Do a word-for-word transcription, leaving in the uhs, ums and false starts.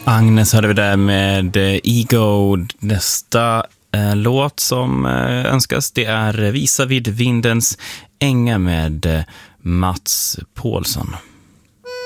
Agnes hade vi där med Ego. Nästa eh, låt som eh, önskas, det är Visa vid vindens änga med eh, Mats Paulsson.